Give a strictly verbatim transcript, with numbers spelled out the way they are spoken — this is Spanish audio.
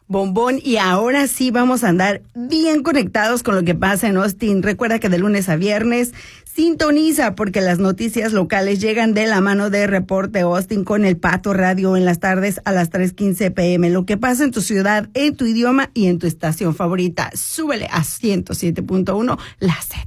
Bombón, y ahora sí vamos a andar bien conectados con lo que pasa en Austin. Recuerda que de lunes a viernes sintoniza, porque las noticias locales llegan de la mano de Reporte Austin con el Pato Radio en las tardes a las tres quince pm. Lo que pasa en tu ciudad, en tu idioma y en tu estación favorita. Súbele a ciento siete punto uno, la Z.